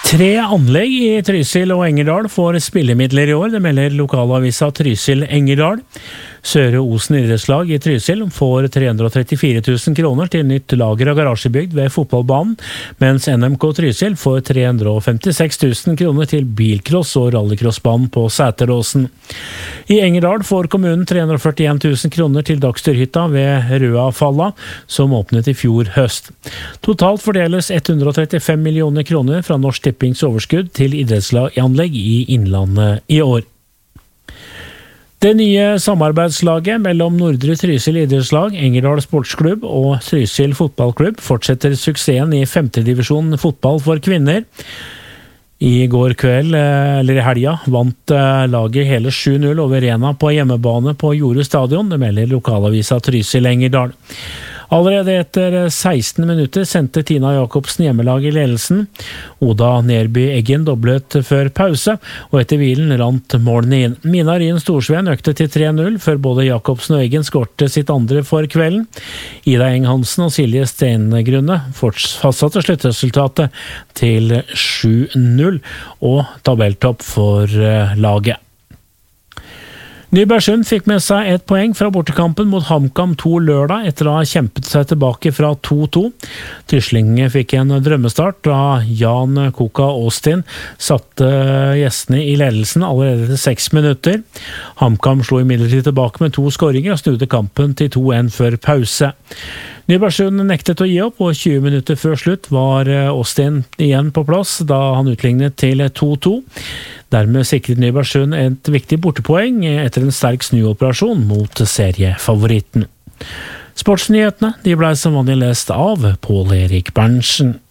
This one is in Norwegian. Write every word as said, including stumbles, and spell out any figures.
Tre anlegg i Trysil og Engerdal får spillemidler i år, det melder lokalavisa Trysil Engerdal. Søre Osen idrettslag i Trysil får tre hundre og trettifire tusen kroner til nytt lager av garasjebygd ved fotballbanen, mens N M K Trysil får tre hundre og femtiseks tusen kroner til bilcross og rallycrossbanen på Sæteråsen. I Engerdal får kommunen tre hundre og førtien tusen kroner til Dagsturhytta ved Røafalla, som åpnet i fjor høst. Totalt fordeles ett hundre og trettifem millioner kroner fra Norsk Tippings overskudd til idrettslaganlegg i Innlandet i år. Det nye samarbeidslaget mellom Nordre Trysil idrettslag, Engerdal sportsklubb og Trysil fotballklubb fortsetter suksessen i femte divisjon fotball for kvinner. I går kveld, eller i helga, vant laget hele sju null over Rena på hjemmebane på Jorde stadion, det melder lokalavisa Trysil Engerdal. Allerede etter seksten minutter sendte Tina Jakobsen hjemmelag i ledelsen. Oda Nerby Eggen doblet før pause, og etter hvilen rant målene inn. Mina Rien Storsveen økte til tre null, før både Jakobsen og Eggen skårte sitt andre for kvelden. Ida Eng Hansen og Silje Stengrunne fastsatte sluttresultatet til sju null, og tabelltopp for laget. Nybergsund fikk med seg et poeng fra bortekampen mot HamKam to lørdag etter å ha kjempet seg tilbake fra to to. Tysling fikk en drømmestart da Jan Koka Austin satte gjestene i ledelsen allerede til seks minutter. HamKam slo imidlertid tilbake med to skåringer og snudde kampen til to en før pause. Nybergsund nektet å gi opp, og tjue minutter før slutt var Austin igjen på plass da han utlignet til to to. Dermed sikret Nybergsund et viktig bortepoeng etter en sterk snuoperasjon mot seriefavoritten. Sportsnyhetene de ble som vanlig lest av Pål Erik Berntsen.